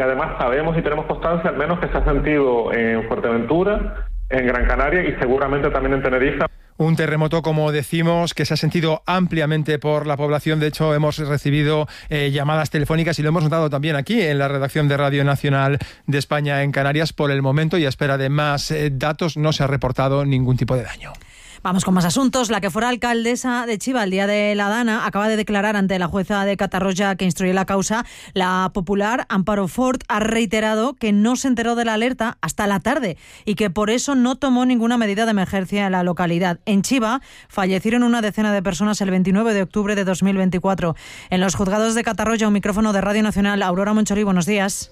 además sabemos y tenemos constancia al menos que se ha sentido en Fuerteventura, en Gran Canaria y seguramente también en Tenerife. Un terremoto, como decimos, que se ha sentido ampliamente por la población. De hecho, hemos recibido llamadas telefónicas y lo hemos notado también aquí en la redacción de Radio Nacional de España en Canarias. Por el momento, y a espera de más datos, no se ha reportado ningún tipo de daño. Vamos con más asuntos. La que fuera alcaldesa de Chiva el día de la Dana acaba de declarar ante la jueza de Catarroja que instruye la causa. La popular Amparo Fort ha reiterado que no se enteró de la alerta hasta la tarde y que por eso no tomó ninguna medida de emergencia en la localidad. En Chiva fallecieron una decena de personas el 29 de octubre de 2024. En los juzgados de Catarroja, un micrófono de Radio Nacional. Aurora Monchori, buenos días.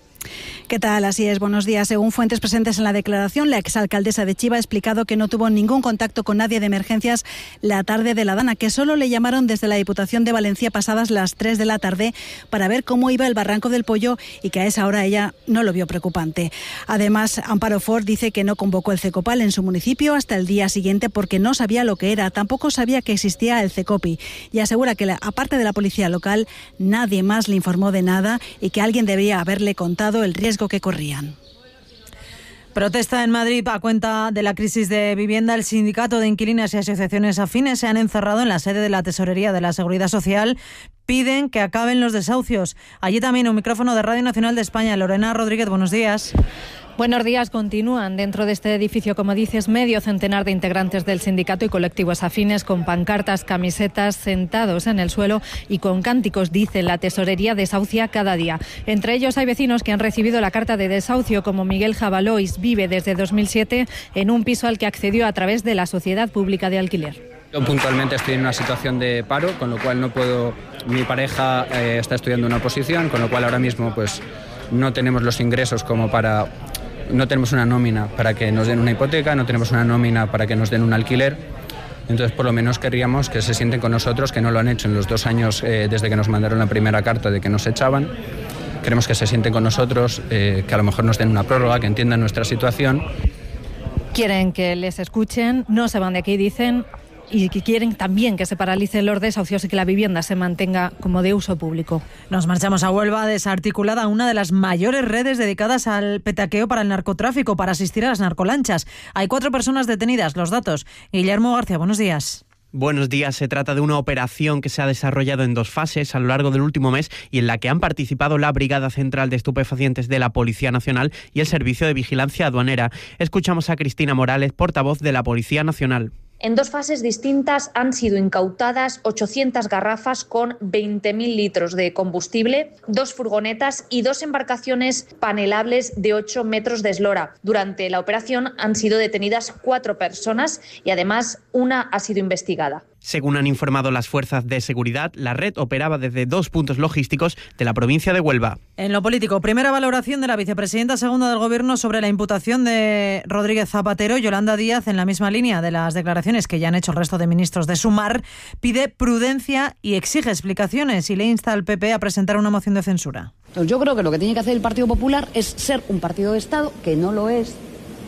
¿Qué tal? Así es, buenos días. Según fuentes presentes en la declaración, la exalcaldesa de Chiva ha explicado que no tuvo ningún contacto con nadie de emergencias la tarde de la Dana, que solo le llamaron desde la Diputación de Valencia pasadas las 3 de la tarde para ver cómo iba el Barranco del Pollo y que a esa hora ella no lo vio preocupante. Además, Amparo Fort dice que no convocó el CECOPAL en su municipio hasta el día siguiente porque no sabía lo que era, tampoco sabía que existía el CECOPI y asegura que, aparte de la policía local, nadie más le informó de nada y que alguien debería haberle contado el riesgo que corrían. Protesta en Madrid a cuenta de la crisis de vivienda. El sindicato de inquilinas y asociaciones afines se han encerrado en la sede de la Tesorería de la Seguridad Social. Piden que acaben los desahucios. Allí también un micrófono de Radio Nacional de España. Lorena Rodríguez, buenos días. Buenos días. Continúan dentro de este edificio, como dices, medio centenar de integrantes del sindicato y colectivos afines con pancartas, camisetas, sentados en el suelo y con cánticos. Dice la tesorería desahucia cada día. Entre ellos hay vecinos que han recibido la carta de desahucio, como Miguel Jabalois. Vive desde 2007 en un piso al que accedió a través de la Sociedad Pública de Alquiler. Yo puntualmente estoy en una situación de paro, con lo cual no puedo. Mi pareja está estudiando una oposición, con lo cual ahora mismo pues no tenemos los ingresos como para. No tenemos una nómina para que nos den una hipoteca, no tenemos una nómina para que nos den un alquiler. Entonces, por lo menos querríamos que se sienten con nosotros, que no lo han hecho en los 2 años desde que nos mandaron la primera carta de que nos echaban. Queremos que se sienten con nosotros, que a lo mejor nos den una prórroga, que entiendan nuestra situación. Quieren que les escuchen, no se van de aquí, dicen, y que quieren también que se paralicen los desahucios y que la vivienda se mantenga como de uso público. Nos marchamos a Huelva, desarticulada una de las mayores redes dedicadas al petaqueo para el narcotráfico, para asistir a las narcolanchas. Hay 4 personas detenidas, los datos. Guillermo García, buenos días. Buenos días. Se trata de una operación que se ha desarrollado en 2 fases a lo largo del último mes y en la que han participado la Brigada Central de Estupefacientes de la Policía Nacional y el Servicio de Vigilancia Aduanera. Escuchamos a Cristina Morales, portavoz de la Policía Nacional. En 2 fases distintas han sido incautadas 800 garrafas con 20.000 litros de combustible, 2 furgonetas y 2 embarcaciones panelables de 8 metros de eslora. Durante la operación han sido detenidas 4 personas y además una ha sido investigada. Según han informado las fuerzas de seguridad, la red operaba desde 2 puntos logísticos de la provincia de Huelva. En lo político, primera valoración de la vicepresidenta segunda del Gobierno sobre la imputación de Rodríguez Zapatero. Yolanda Díaz, en la misma línea de las declaraciones que ya han hecho el resto de ministros de Sumar, pide prudencia y exige explicaciones y le insta al PP a presentar una moción de censura. Entonces yo creo que lo que tiene que hacer el Partido Popular es ser un partido de Estado, que no lo es,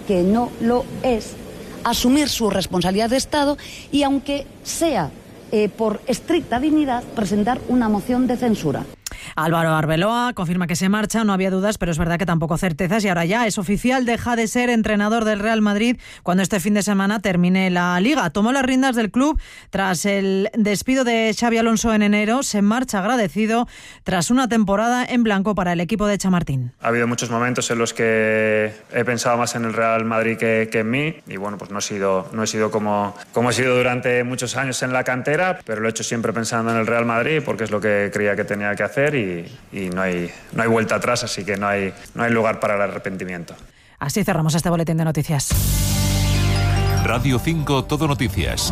asumir su responsabilidad de Estado y, aunque sea por estricta dignidad, presentar una moción de censura. Álvaro Arbeloa confirma que se marcha, no había dudas, pero es verdad que tampoco certezas y ahora ya es oficial, deja de ser entrenador del Real Madrid cuando este fin de semana termine la Liga. Tomó las riendas del club tras el despido de Xabi Alonso en enero, se marcha agradecido tras una temporada en blanco para el equipo de Chamartín. Ha habido muchos momentos en los que he pensado más en el Real Madrid que en mí y bueno, pues no he sido como he sido durante muchos años en la cantera, pero lo he hecho siempre pensando en el Real Madrid porque es lo que creía que tenía que hacer y no hay vuelta atrás, así que no hay lugar para el arrepentimiento. Así cerramos este boletín de noticias. Radio 5 Todo Noticias.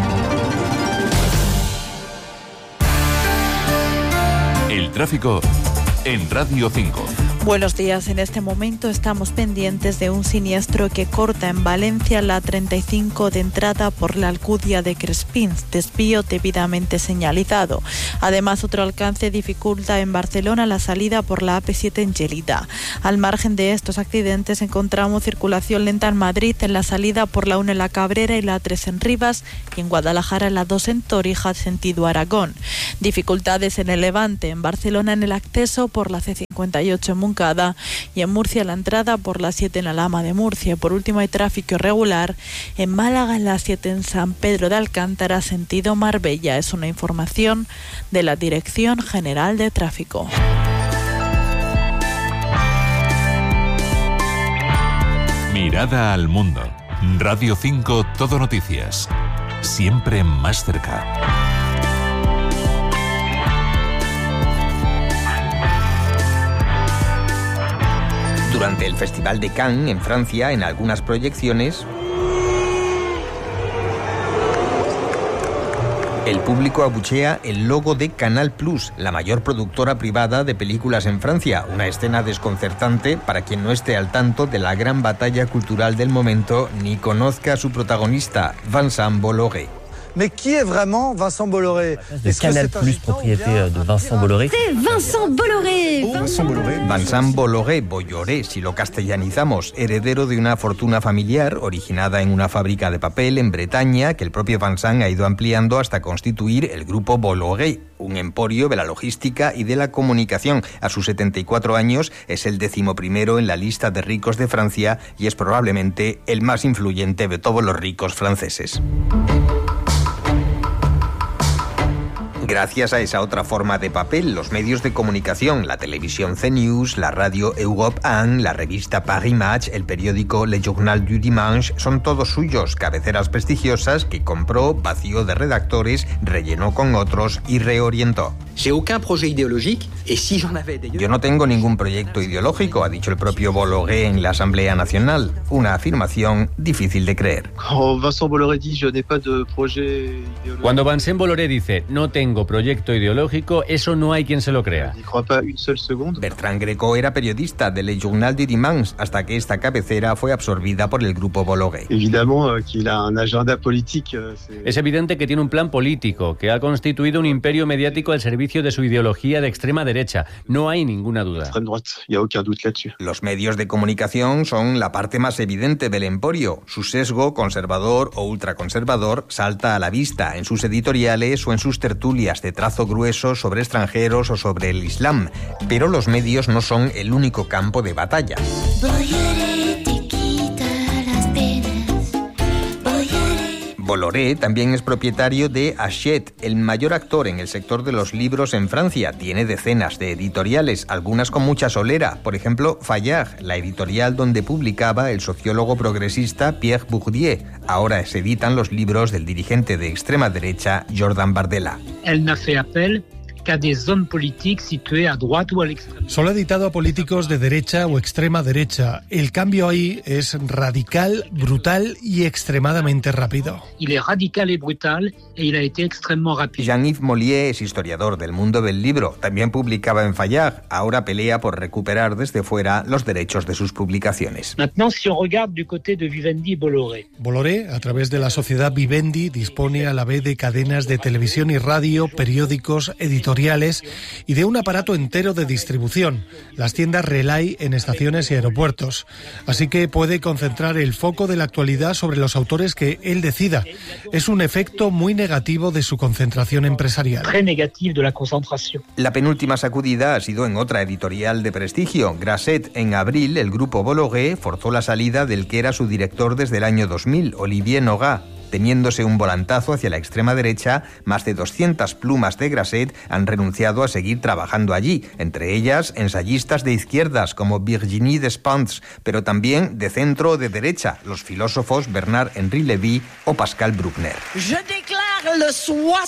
El tráfico en Radio 5. Buenos días. En este momento estamos pendientes de un siniestro que corta en Valencia la 35 de entrada por la Alcudia de Crespins, desvío debidamente señalizado. Además, otro alcance dificulta en Barcelona la salida por la AP7 en Gelida. Al margen de estos accidentes encontramos circulación lenta en Madrid en la salida por la 1 en La Cabrera y la 3 en Rivas y en Guadalajara la 2 en Torija sentido Aragón. Dificultades en el Levante, en Barcelona en el acceso por la C58 en Moncloa Moncada, y en Murcia la entrada por la 7 en la Lama de Murcia. Por último, hay tráfico irregular en Málaga en la 7 en San Pedro de Alcántara, sentido Marbella. Es una información de la Dirección General de Tráfico. Mirada al mundo. Radio 5 Todo Noticias. Siempre más cerca. Durante el Festival de Cannes, en Francia, en algunas proyecciones, el público abuchea el logo de Canal+, la mayor productora privada de películas en Francia. Una escena desconcertante para quien no esté al tanto de la gran batalla cultural del momento ni conozca a su protagonista, Vincent Bolloré. Mais qui est vraiment Vincent Bolloré? De Canal+, propriété de Vincent Bolloré. C'est Vincent Bolloré. Vincent Bolloré, Bolloré, si lo castellanizamos, heredero de una fortuna familiar originada en una fábrica de papel en Bretaña que el propio Vincent ha ido ampliando hasta constituir el grupo Bolloré, un emporio de la logística y de la comunicación. A sus 74 años es el 11º en la lista de ricos de Francia y es probablemente el más influyente de todos los ricos franceses. Gracias a esa otra forma de papel, los medios de comunicación, la televisión CNews, la radio Europe 1, la revista Paris Match, el periódico Le Journal du Dimanche, son todos suyos, cabeceras prestigiosas que compró, vació de redactores, rellenó con otros y reorientó. Yo no tengo ningún proyecto ideológico, ha dicho el propio Bolloré en la Asamblea Nacional. Una afirmación difícil de creer. Cuando Vincent Bolloré dice no tengo proyecto ideológico, eso no hay quien se lo crea. Bertrand Greco era periodista de Le Journal du Dimanche hasta que esta cabecera fue absorbida por el grupo Bolloré. Es evidente que tiene un plan político, que ha constituido un imperio mediático al servicio de su ideología de extrema derecha. No hay ninguna duda. Los medios de comunicación son la parte más evidente del emporio. Su sesgo conservador o ultraconservador salta a la vista en sus editoriales o en sus tertulias de trazo grueso sobre extranjeros o sobre el Islam. Pero los medios no son el único campo de batalla. Bolloré también es propietario de Hachette, el mayor actor en el sector de los libros en Francia. Tiene decenas de editoriales, algunas con mucha solera. Por ejemplo, Fayard, la editorial donde publicaba el sociólogo progresista Pierre Bourdieu. Ahora se editan los libros del dirigente de extrema derecha, Jordan Bardella. Elle n'a fait appel qu'à des hommes politiques situés à droite ou à l'extrême. Solo ha editado a políticos de derecha o extrema derecha. El cambio ahí es radical, brutal y extremadamente rápido. Il est radical et brutal et il a été extrêmement rapide. Jean-Yves Mollier es historiador del mundo del libro. También publicaba en Fayard. Ahora pelea por recuperar desde fuera los derechos de sus publicaciones. Maintenant, si on regarde du côté de Vivendi y Bolloré. Bolloré, a través de la sociedad Vivendi, dispone a la vez de cadenas de televisión y radio, periódicos, editoriales y de un aparato entero de distribución, las tiendas Relay en estaciones y aeropuertos. Así que puede concentrar el foco de la actualidad sobre los autores que él decida. Es un efecto muy negativo de su concentración empresarial. Très négatif de la concentration. La penúltima sacudida ha sido en otra editorial de prestigio, Grasset. En abril, el grupo Bolloré forzó la salida del que era su director desde el año 2000, Olivier Nogat. Teniéndose un volantazo hacia la extrema derecha, más de 200 plumas de Grasset han renunciado a seguir trabajando allí, entre ellas ensayistas de izquierdas como Virginie Despentes, pero también de centro o de derecha, los filósofos Bernard-Henri Lévy o Pascal Bruckner. Je déclare le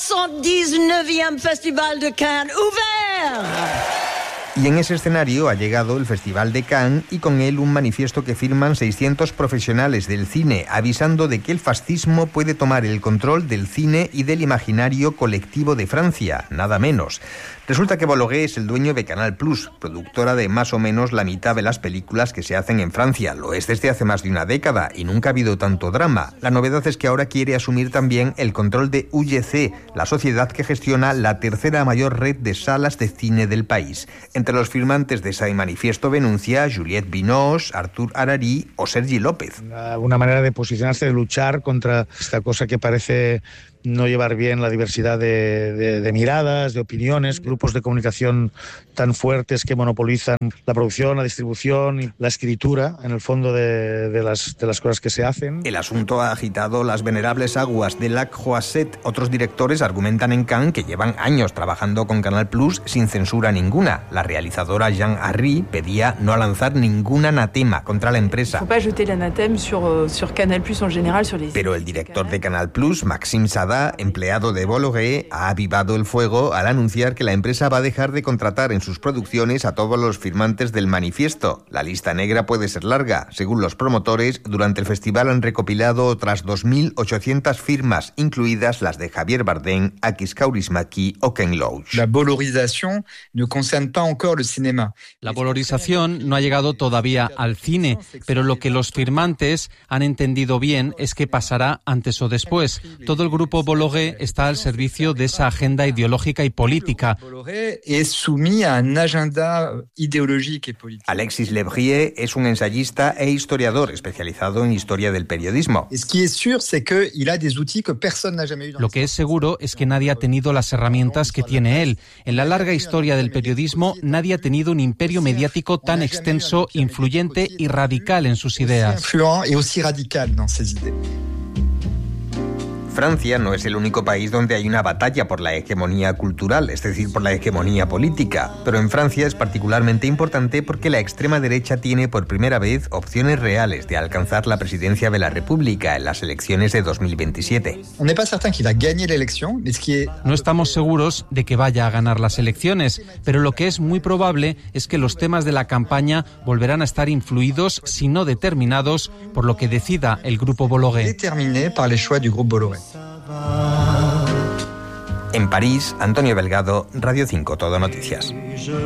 79e Festival de Cannes ouvert. Y en ese escenario ha llegado el Festival de Cannes y con él un manifiesto que firman 600 profesionales del cine, avisando de que el fascismo puede tomar el control del cine y del imaginario colectivo de Francia, nada menos. Resulta que Bolloré es el dueño de Canal+, productora de más o menos la mitad de las películas que se hacen en Francia. Lo es desde hace más de una década y nunca ha habido tanto drama. La novedad es que ahora quiere asumir también el control de UGC, la sociedad que gestiona la tercera mayor red de salas de cine del país. Entre los firmantes de ese manifiesto denuncia Juliette Binoche, Artur Harari o Sergi López. Una manera de posicionarse, de luchar contra esta cosa que parece no llevar bien la diversidad de miradas, de opiniones, grupos de comunicación tan fuertes que monopolizan la producción, la distribución y la escritura, en el fondo de las cosas que se hacen. El asunto ha agitado las venerables aguas de Lac Croisset. Otros directores argumentan en Cannes que llevan años trabajando con Canal Plus sin censura ninguna. La realizadora Jean Harry pedía no lanzar ningún anatema contra la empresa. Pero el director de Canal Plus, Maxime Sada, empleado de Bolloré, ha avivado el fuego al anunciar que la empresa va a dejar de contratar en sus producciones a todos los firmantes del manifiesto. La lista negra puede ser larga. Según los promotores, durante el festival han recopilado otras 2.800 firmas, incluidas las de Javier Bardem, Akis Kaurismäki o Ken Loach. La valorización no concerne pas encore le cinéma. La valorización no ha llegado todavía al cine, pero lo que los firmantes han entendido bien es que pasará antes o después. Todo el grupo Bolloré está al servicio de esa agenda ideológica y política. Es soumis a un agenda ideológico y político. Alexis Lebrie es un ensayista e historiador especializado en historia del periodismo. Lo que es seguro es que nadie ha tenido las herramientas que tiene él. En la larga historia del periodismo, nadie ha tenido un imperio mediático tan extenso, influyente y radical en sus ideas. Francia no es el único país donde hay una batalla por la hegemonía cultural, es decir, por la hegemonía política. Pero en Francia es particularmente importante porque la extrema derecha tiene por primera vez opciones reales de alcanzar la presidencia de la República en las elecciones de 2027. No estamos seguros de que vaya a ganar las elecciones, pero lo que es muy probable es que los temas de la campaña volverán a estar influidos, si no determinados, por lo que decida el grupo Bolloré. En París, Antonio Belgado, Radio 5 Todo Noticias.